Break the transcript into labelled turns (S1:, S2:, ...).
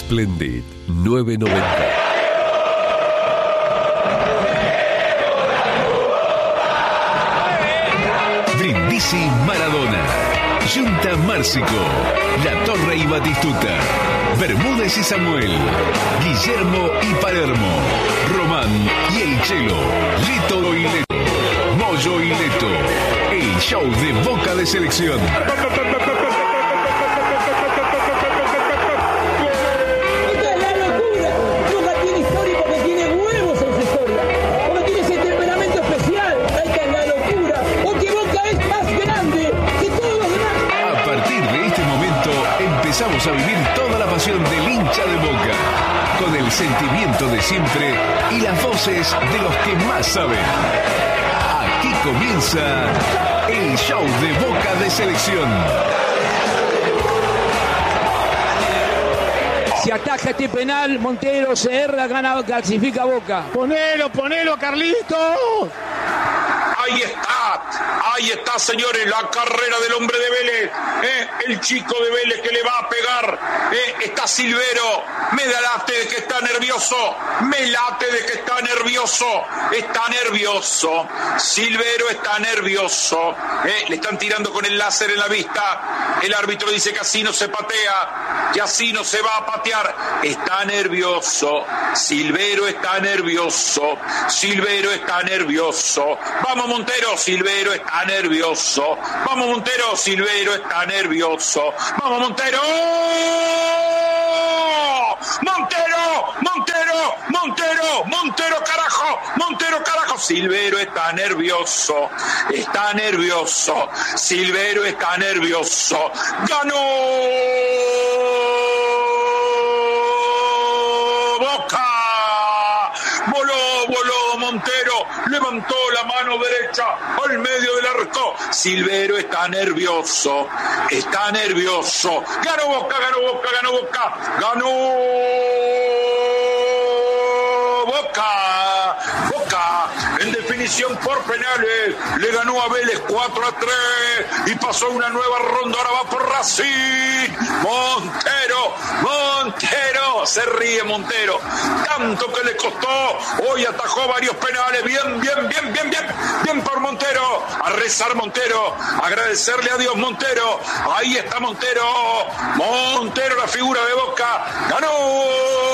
S1: Splendid 990. Brindisi Maradona, Junta Márcico, La Torre y Batistuta, Bermúdez y Samuel, Guillermo y Palermo, Román y El Chelo, Lito y Leto, Moyo y Leto, el show de Boca de Selección. Empezamos a vivir toda la pasión del hincha de Boca, con el sentimiento de siempre y las voces de los que más saben. Aquí comienza el show de Boca de Selección.
S2: Si ataja este penal, Montero se erra, gana, clasifica Boca.
S3: Ponelo, Carlito.
S4: Ahí está, señores, la carrera del hombre de Vélez, el chico de Vélez que le va a pegar, está Silvero, me da late de que está nervioso, está nervioso, Silvero está nervioso, le están tirando con el láser en la vista, el árbitro dice que así no se patea, que así no se va a patear, está nervioso, Silvero está nervioso, vamos Montero, Silvero está nervioso. Vamos Montero, Silvero está nervioso. Vamos Montero. Montero, carajo. Silvero está nervioso. Silvero está nervioso. ¡Ganó! Boca. Voló Montero, levantó la mano derecha al medio del arco. Silvero está nervioso. Ganó Boca. Boca, en definición por penales, le ganó a Vélez 4-3 y pasó una nueva ronda. Ahora va por Racing. Montero, se ríe Montero. Tanto que le costó, hoy atajó varios penales. Bien por Montero. A rezar Montero, agradecerle a Dios Montero. Ahí está Montero, la figura de Boca. Ganó.